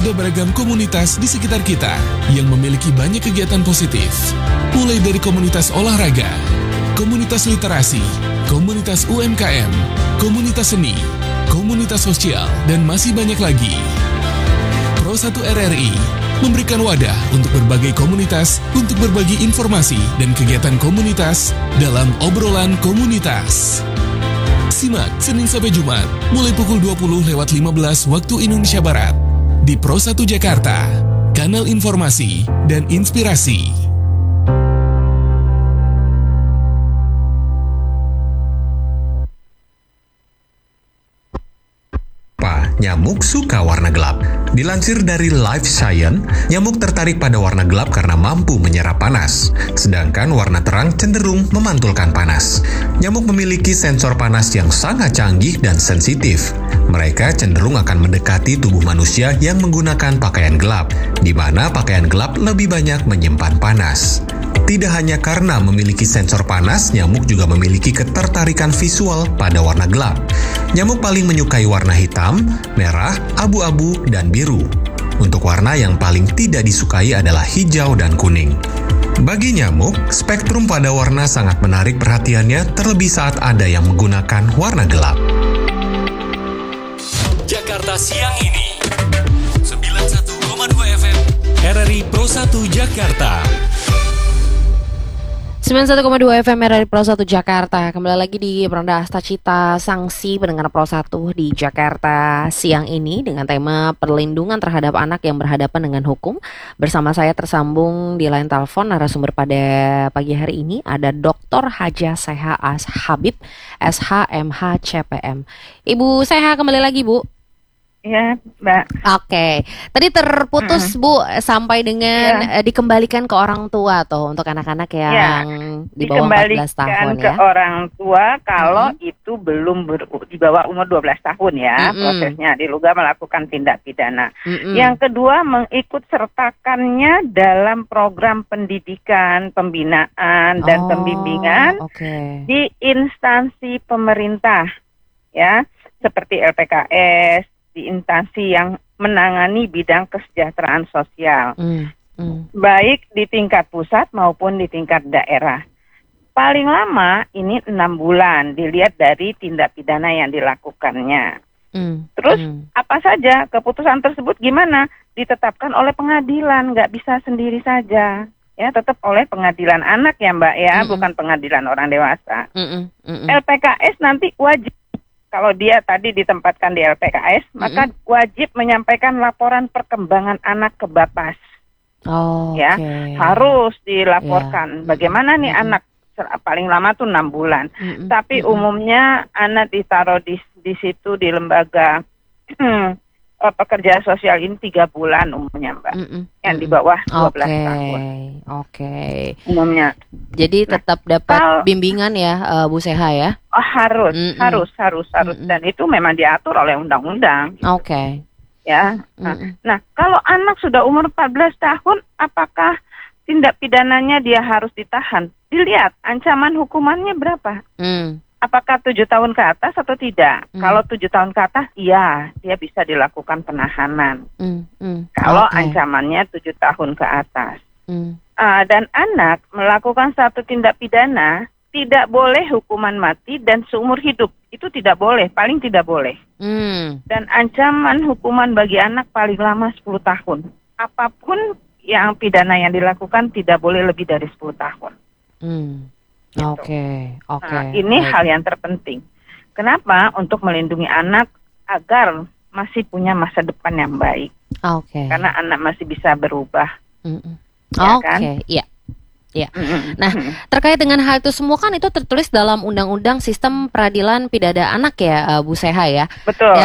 ada beragam komunitas di sekitar kita yang memiliki banyak kegiatan positif. Mulai dari komunitas olahraga, komunitas literasi, komunitas UMKM, komunitas seni, komunitas sosial, dan masih banyak lagi. Pro1 RRI memberikan wadah untuk berbagai komunitas untuk berbagi informasi dan kegiatan komunitas dalam obrolan komunitas. Simak Senin sampai Jumat mulai pukul 20.15 waktu Indonesia Barat di Pro1 Jakarta, kanal informasi dan inspirasi. Nyamuk suka warna gelap. Dilansir dari Life Science, nyamuk tertarik pada warna gelap karena mampu menyerap panas, sedangkan warna terang cenderung memantulkan panas. Nyamuk memiliki sensor panas yang sangat canggih dan sensitif. Mereka cenderung akan mendekati tubuh manusia yang menggunakan pakaian gelap, di mana pakaian gelap lebih banyak menyimpan panas. Tidak hanya karena memiliki sensor panas, nyamuk juga memiliki ketertarikan visual pada warna gelap. Nyamuk paling menyukai warna hitam, merah, abu-abu, dan biru. Untuk warna yang paling tidak disukai adalah hijau dan kuning. Bagi nyamuk, spektrum pada warna sangat menarik perhatiannya, terlebih saat ada yang menggunakan warna gelap. Jakarta siang ini 91,2 FM RRI Pro1 Jakarta. 91,2 FM RRI Pro1 Jakarta. Kembali lagi di Beranda Asta Cita Sanksi pendengar Pro1 di Jakarta siang ini dengan tema perlindungan terhadap anak yang berhadapan dengan hukum. Bersama saya tersambung di line telepon narasumber pada pagi hari ini ada Dr. Hajah Seha Habib, SHMH CPM. Ibu Seha kembali lagi, Bu. Ya, Mbak. Oke. Tadi terputus, Bu, sampai dengan dikembalikan ke orang tua tuh untuk anak-anak yang di bawah 14 tahun ya. Dikembalikan ke orang tua kalau itu belum di bawah umur 12 tahun ya, prosesnya diduga melakukan tindak pidana. Yang kedua, mengikut sertakannya dalam program pendidikan, pembinaan dan pembimbingan di instansi pemerintah ya, seperti LPKS, di instansi yang menangani bidang kesejahteraan sosial, baik di tingkat pusat maupun di tingkat daerah. Paling lama ini 6 bulan, dilihat dari tindak pidana yang dilakukannya. Terus apa saja keputusan tersebut gimana? Ditetapkan oleh pengadilan, nggak bisa sendiri saja. Ya, tetap oleh pengadilan anak ya Mbak ya, bukan pengadilan orang dewasa. LPKS nanti wajib. Kalau dia tadi ditempatkan di LPKS, maka wajib menyampaikan laporan perkembangan anak ke Bapas. Harus dilaporkan. Bagaimana nih anak, paling lama tuh 6 bulan. Tapi umumnya anak ditaruh di situ di lembaga pekerja sosial ini 3 bulan umumnya Mbak, yang di bawah 12 tahun. Umumnya. Jadi tetap dapat bimbingan ya, Bu Seha ya? Harus. Dan itu memang diatur oleh undang-undang. Ya. Nah, kalau anak sudah umur 14 tahun, apakah tindak pidananya dia harus ditahan? Dilihat ancaman hukumannya berapa. Apakah 7 tahun ke atas atau tidak? Kalau 7 tahun ke atas, iya, dia bisa dilakukan penahanan. Kalau ancamannya 7 tahun ke atas. Dan anak melakukan satu tindak pidana, tidak boleh hukuman mati dan seumur hidup. Itu tidak boleh, paling tidak boleh. Dan ancaman hukuman bagi anak paling lama 10 tahun. Apapun yang pidana yang dilakukan tidak boleh lebih dari 10 tahun. Ini hal yang terpenting. Kenapa? Untuk melindungi anak agar masih punya masa depan yang baik. Karena anak masih bisa berubah. Nah, terkait dengan hal itu semua kan itu tertulis dalam Undang-Undang Sistem Peradilan Pidana Anak ya, Bu Seha ya. Betul.